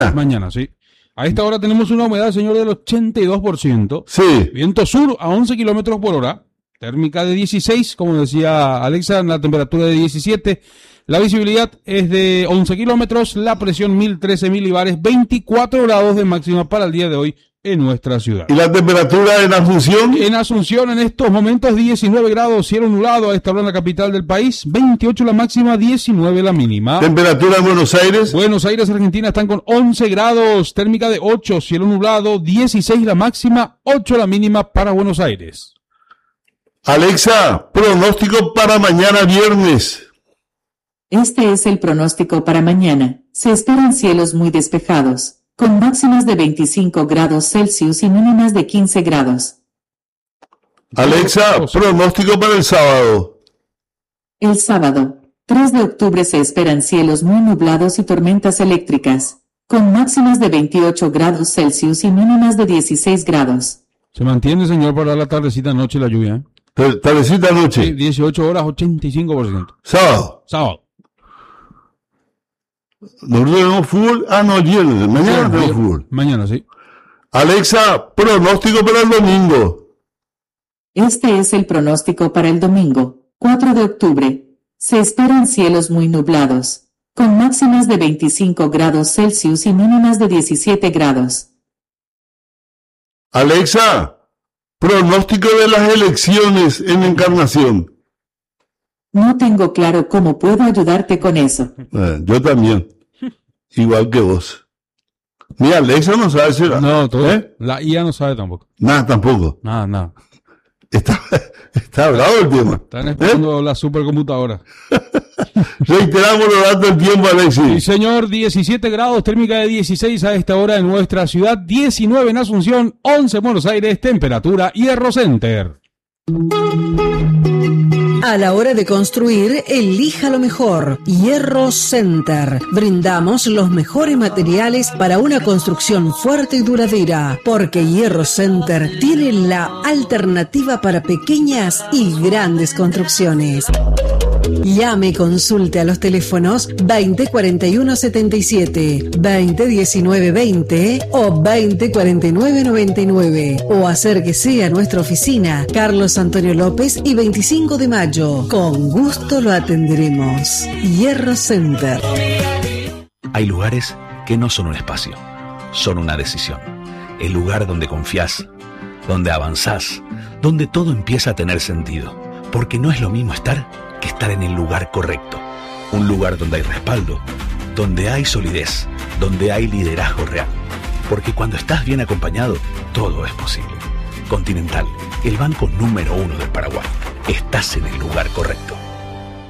Mañana, sí. A esta hora tenemos una humedad, señor, del 82%. Sí. Viento sur a 11 kilómetros por hora. Térmica de 16, como decía Alexa, la temperatura de 17. La visibilidad es de 11 kilómetros. La presión 1013 milibares. 24 grados de máxima para el día de hoy en nuestra ciudad. ¿Y la temperatura en Asunción? En Asunción, en estos momentos, 19 grados, cielo nublado a esta hora en la capital del país. 28 la máxima, 19 la mínima. ¿Temperatura en Buenos Aires? Buenos Aires, Argentina, están con 11 grados, térmica de 8, cielo nublado, 16 la máxima, 8 la mínima para Buenos Aires. Alexa, pronóstico para mañana viernes. Este es el pronóstico para mañana. Se esperan cielos muy despejados, con máximas de 25 grados Celsius y mínimas de 15 grados. Alexa, pronóstico para el sábado. El sábado, 3 de octubre, se esperan cielos muy nublados y tormentas eléctricas, con máximas de 28 grados Celsius y mínimas de 16 grados. Se mantiene, señor, para la tardecita noche la lluvia, ¿eh? Tardecita noche. Sí, 18 horas, 85%. Sábado. Sábado. Nosotros tenemos fútbol. No, ayer. Mañana tenemos fútbol. Mañana, sí. Alexa, pronóstico para el domingo. Este es el pronóstico para el domingo, 4 de octubre. Se esperan cielos muy nublados, con máximas de 25 grados Celsius y mínimas de 17 grados. Alexa, pronóstico de las elecciones en Encarnación. No tengo claro cómo puedo ayudarte con eso. Yo también. Igual que vos. Mi Alexa no sabe si... No, todo. La IA no sabe tampoco. Nada, tampoco. Nada. Está bravo el tema. Están esperando la supercomputadora. Reiteramos los datos del tiempo, Alexis. Sí, señor, 17 grados, térmica de 16 a esta hora en nuestra ciudad, 19 en Asunción, 11 en Buenos Aires, temperatura Hierro Center. A la hora de construir, elija lo mejor. Hierro Center. Brindamos los mejores materiales para una construcción fuerte y duradera, porque Hierro Center tiene la alternativa para pequeñas y grandes construcciones. Llame y consulte a los teléfonos 2041-77, 2019-20 o 2049-99 o acérquese a nuestra oficina Carlos Antonio López y 25 de mayo. Con gusto lo atenderemos. Hierro Center. Hay lugares que no son un espacio, son una decisión. El lugar donde confías, donde avanzás, donde todo empieza a tener sentido. Porque no es lo mismo estar que estar en el lugar correcto. Un lugar donde hay respaldo, donde hay solidez, donde hay liderazgo real. Porque cuando estás bien acompañado, todo es posible. Continental, el banco número 1 del Paraguay. Estás en el lugar correcto.